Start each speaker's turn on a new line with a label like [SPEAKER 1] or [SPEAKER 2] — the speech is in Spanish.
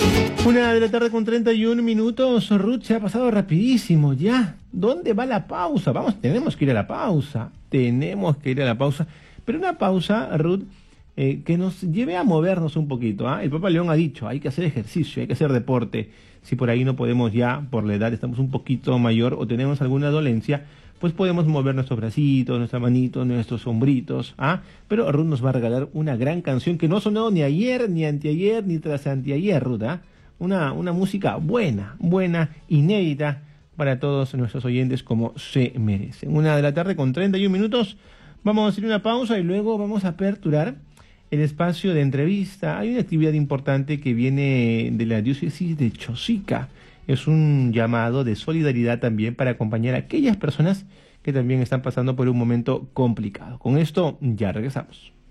[SPEAKER 1] Una de la tarde con 31 minutos. Ruth, se ha pasado rapidísimo ya. ¿Dónde va la pausa? Vamos, tenemos que ir a la pausa. Tenemos que ir a la pausa. Pero una pausa, Ruth, que nos lleve a movernos un poquito. ¿Ah? El Papa León ha dicho, hay que hacer ejercicio, hay que hacer deporte. Si por ahí no podemos ya, por la edad, estamos un poquito mayor o tenemos alguna dolencia, pues podemos mover nuestros bracitos, nuestra manito, nuestros hombritos. ¿Ah? Pero Ruth nos va a regalar una gran canción que no ha sonado ni ayer, ni anteayer, ni tras anteayer, Ruth. ¿Ah? Una música buena, inédita para todos nuestros oyentes como se merecen. 1 de la tarde con 31 minutos. Vamos a hacer una pausa y luego vamos a aperturar el espacio de entrevista. Hay una actividad importante que viene de la diócesis de Chosica. Es un llamado de solidaridad también para acompañar a aquellas personas que también están pasando por un momento complicado. Con esto ya regresamos.